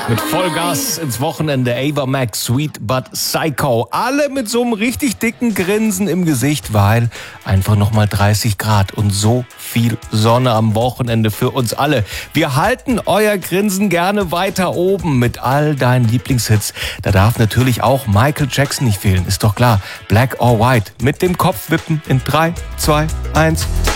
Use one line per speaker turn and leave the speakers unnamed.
Mit Vollgas ins Wochenende. Ava Max, Sweet But Psycho. Alle mit so einem richtig dicken Grinsen im Gesicht, weil einfach nochmal 30 Grad und so viel Sonne am Wochenende für uns alle. Wir halten euer Grinsen gerne weiter oben mit all deinen Lieblingshits. Da darf natürlich auch Michael Jackson nicht fehlen, ist doch klar. Black or White mit dem Kopfwippen in 3, 2, 1.